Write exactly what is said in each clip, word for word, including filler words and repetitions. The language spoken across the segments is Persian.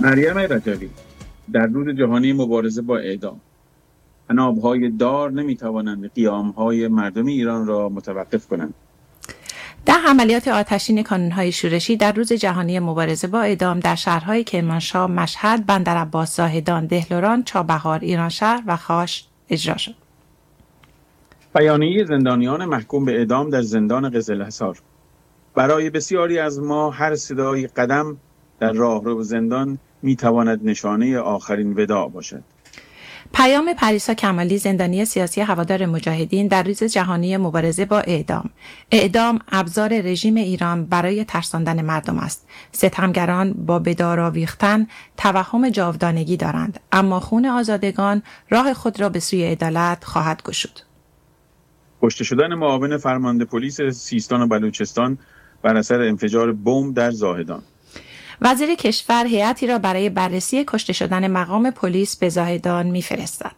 مریم رجوی در روز جهانی مبارزه با اعدام: حناب‌های دار نمی‌توانند قیام‌های مردم ایران را متوقف کنند. در عملیات آتشین کانون‌های شورشی در روز جهانی مبارزه با اعدام در شهرهای کرمانشاه، مشهد، بندرعباس، زاهدان، دهلوران، چابهار، ایرانشهر و خاش اجرا شد. بیانیه زندانیان محکوم به اعدام در زندان قزلحصار: برای بسیاری از ما هر صدای قدم در راهرو زندان می‌تواند نشانه آخرین وداع باشد. پیام پریسا کمالی، زندانی سیاسی هوادار مجاهدین، در روز جهانی مبارزه با اعدام: اعدام ابزار رژیم ایران برای ترساندن مردم است. ستمگران با به دار آویختن توهم جاودانگی دارند، اما خون آزادگان راه خود را به سوی عدالت خواهد گشود. کشته شدن معاون فرمانده پلیس سیستان و بلوچستان بر اثر انفجار بمب در زاهدان: وزیر کشور هیئتی را برای بررسی کشته شدن مقام پلیس به زاهدان می‌فرستد.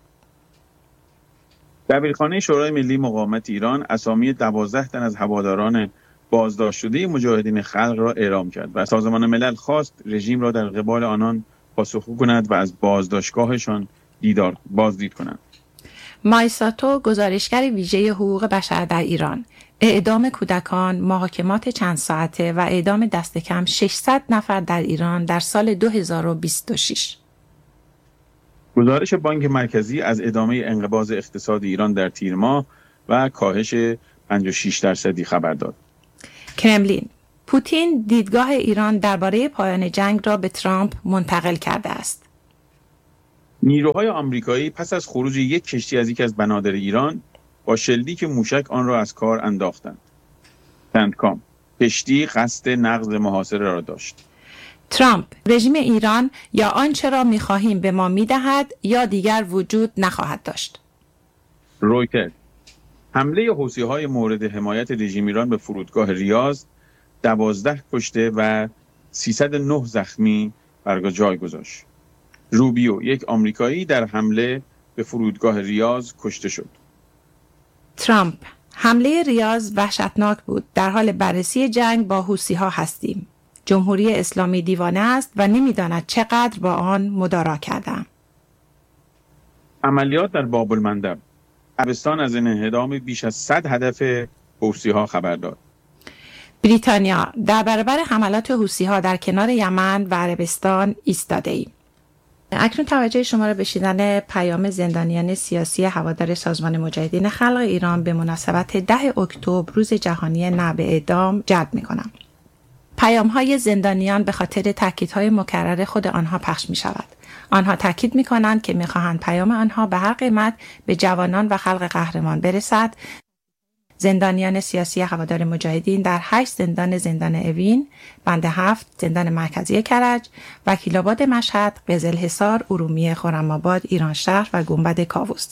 دبیرخانه شورای ملی مقاومت ایران اسامی دوازده تن از هواداران بازداشت شده مجاهدین خلق را اعلام کرد و سازمان ملل خواست رژیم را در قبال آنان پاسخگو کند و از بازداشتگاهشان دیدار بازدید کنند. مایساتو، گزارشگر ویژه حقوق بشر در ایران: اعدام کودکان، محاکمات چند ساعته و اعدام دست کم ششصد نفر در ایران در سال دو هزار و بیست و شش. گزارش بانک مرکزی از ادامه انقباض اقتصاد ایران در تیر ماه و کاهش پنجاه و شش درصدی خبر داد. کرملین: پوتین دیدگاه ایران درباره پایان جنگ را به ترامپ منتقل کرده است. نیروهای آمریکایی پس از خروج یک کشتی از یکی از بنادر ایران با شلیک موشک آن را از کار انداختند. سندکام: کشتی قصد نقض محاصره را داشت. ترامپ: رژیم ایران یا آنچه را می‌خواهیم به ما می‌دهد یا دیگر وجود نخواهد داشت. رویترز: حمله حوثی‌های مورد حمایت رژیم ایران به فرودگاه ریاض دوازده کشته و سیصد و نه زخمی بر جای گذاشت. روبیو: یک آمریکایی در حمله به فرودگاه ریاض کشته شد. ترامپ: حمله ریاض وحشتناک بود. در حال بررسی جنگ با حوثی‌ها هستیم. جمهوری اسلامی دیوانه است و نمی‌داند چقدر با آن مدارا کردم. عملیات در باب المندب: عربستان از انهدام بیش از صد هدف حوثی‌ها خبر داد. بریتانیا: در برابر حملات حوثی‌ها در کنار یمن و عربستان ایستاده‌ایم. اکنون توجه شما را به شنیدن پیام زندانیان سیاسی هوادار سازمان مجاهدین خلق ایران به مناسبت ده اکتبر روز جهانی نه به اعدام جلب می‌کنم. پیام‌های زندانیان به خاطر تاکیدهای مکرر خود آنها پخش می‌شود. آنها تاکید می‌کنند که می‌خواهند پیام آنها به هر قیمت به جوانان و خلق قهرمان برسد. زندانیان سیاسی هوادار مجاهدین در هشت زندان: زندان اوین، بند هفت، زندان مرکزی کرج، وکیل‌آباد مشهد، قزلحصار، ارومیه، خرم‌آباد، ایرانشهر و گنبد کاووس.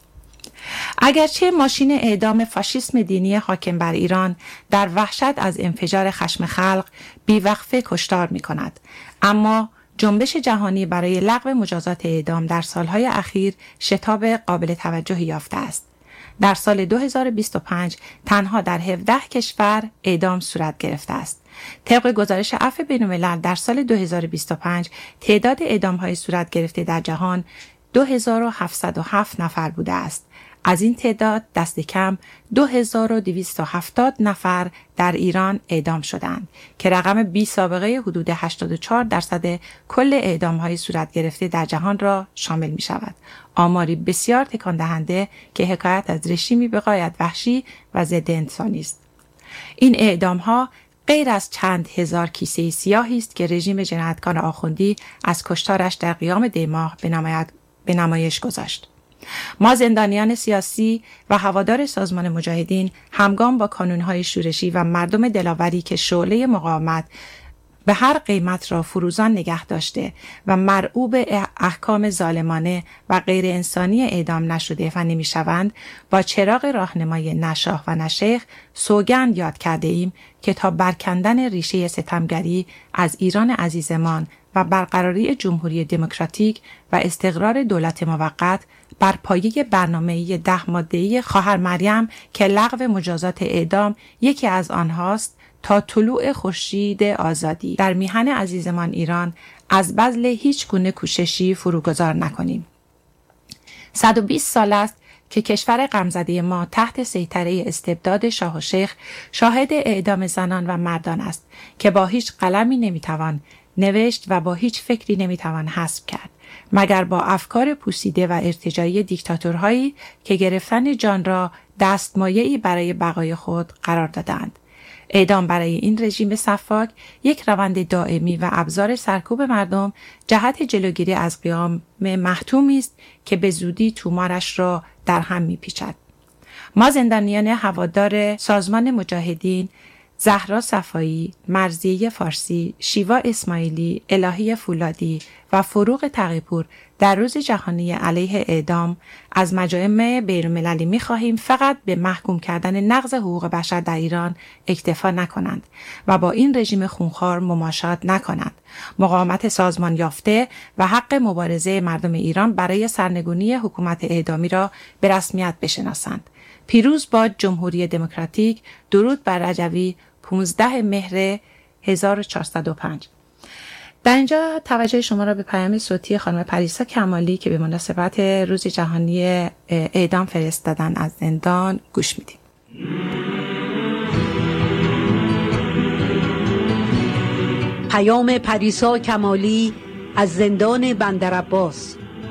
اگرچه ماشین اعدام فاشیسم دینی حاکم بر ایران در وحشت از انفجار خشم خلق بیوقفه کشتار می‌کند، اما جنبش جهانی برای لغو مجازات اعدام در سالهای اخیر شتاب قابل توجهی یافته است. در سال دو هزار و بیست و پنج تنها در هفده کشور اعدام صورت گرفته است. طبق گزارش عفو بین‌الملل در سال دو هزار و بیست و پنج تعداد اعدام‌های صورت گرفته در جهان دو هزار و هفتصد و هفت نفر بوده است. از این تعداد دست کم دو هزار و دویست و هفتاد نفر در ایران اعدام شدند که رقم بی سابقه حدود هشتاد و چهار درصد کل اعدام‌های صورت گرفته در جهان را شامل می شود. آماری بسیار تکان دهنده که حکایت از رژیمی بغایت وحشی و ضد انسانی است. این اعدام‌ها غیر از چند هزار کیسه سیاهی است که رژیم جنایتکار آخوندی از کشتارش در قیام دی ماه به نمایش گذاشت. ما زندانیان سیاسی و هوادار سازمان مجاهدین همگام با کانونهای شورشی و مردم دلاوری که شعله مقاومت به هر قیمت را فروزان نگه داشته و مرعوب احکام ظالمانه و غیر انسانی اعدام نشده و نمی شوند، با چراغ راهنمای نشاه و نشیخ سوگند یاد کرده ایم که تا برکندن ریشه ستمگری از ایران عزیزمان و برقراری جمهوری دموکراتیک و استقرار دولت موقت بر پایه برنامه‌ای ده ماده‌ای خواهر مریم که لغو مجازات اعدام یکی از آنهاست، تا طلوع خورشید آزادی در میهن عزیزمان ایران از بذل هیچ گونه کوششی فروگذار نکنیم. صد و بیست سال است که کشور غمزده ما تحت سیطره استبداد شاه و شیخ شاهد اعدام زنان و مردان است که با هیچ قلمی نمیتوان نوشت و با هیچ فکری نمیتوان حسب کرد مگر با افکار پوسیده و ارتجاعی دیکتاتورهایی که گرفتن جان را دستمایه‌ای برای بقای خود قرار دادند. اعدام برای این رژیم سفاک یک روند دائمی و ابزار سرکوب مردم جهت جلوگیری از قیام محتومی است که به زودی تومارش را در هم می‌پیچد. ما زندانیان هوادار سازمان مجاهدین، زهرا صفایی، مرضیه فارسی، شیوا اسماعیلی، الهی فولادی و فروغ تقی‌پور در روز جهانی علیه اعدام از مجامع بین‌المللی می‌خواهیم فقط به محکوم کردن نقض حقوق بشر در ایران اکتفا نکنند و با این رژیم خونخوار مماشات نکنند. مقاومت سازمان یافته و حق مبارزه مردم ایران برای سرنگونی حکومت اعدامی را به رسمیت بشناسند. پیروز باد جمهوری دموکراتیک. درود بر رجوی. پانزده مهر هزار و چهارصد و پنج. در اینجا توجه شما را به پیام صوتی خانم پریسا کمالی که به مناسبت روز جهانی اعدام فرستادن از زندان گوش میدیم. پیام پریسا کمالی از زندان بندرعباس.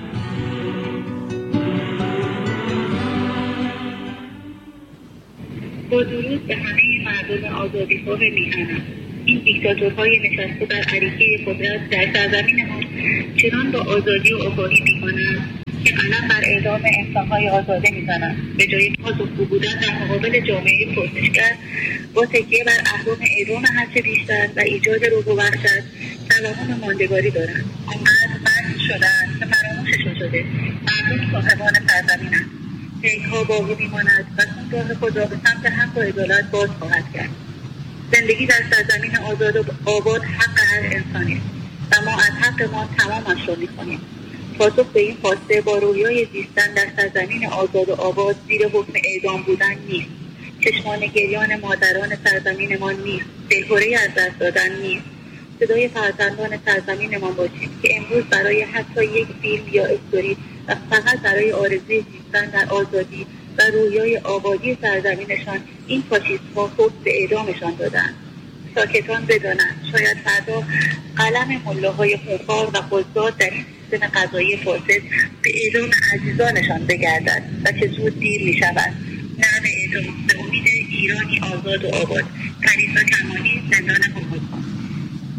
با درود به همه مردم آزادیخواه میهنم. این دیکتاتورهای نشسته بر اریکه قدرت در سرزمین ما چنان با آزادی و آگاهی میکنند که قلم بر اعدام انسانهای آزاده میزنند. به جای پاسخگو بودن در مقابل جامعه پرسشگر با تکیه بر اهرام اعدام هرچه بیشتر و ایجاد روح و وحشت توهم ماندگاری دارند. آنقدر مست شدهاند که فراموششان شده مردم صاحبان سرزمینند. پیک‌ها باقی میماند و خون راه خود را به سمت حق و عدالت باز خواهد کرد. زندگی در سرزمین آزاد و آباد حق هر انسانی است و ما از حق ما تمامش را می‌خواهیم. پاسخ به این خواسته با رویای زیستن در سرزمین آزاد و آباد زیر حکم اعدام بودن نیست. چشمان گریان مادران سرزمینمان نیست. دلهره از دست دادن نیست. صدای فرزندان سرزمینمان باشیم که امروز برای حتی یک فیلم یا استوری و فقط برای آرزوی زیستن در آزادی و رویای آبادی سرزمینشان این فاشیست‌ها حکم به اعدامشان دادند. ساکتان بدانند شاید فردا قلم ملاهای خونخوار و قضات در این سیستم قضایی فاسد به اعدام عزیزانشان بگردد و که زود دیر می شود. نه به اعدام، به امید ایرانی آزاد و آباد. پریسا کمالی، زندان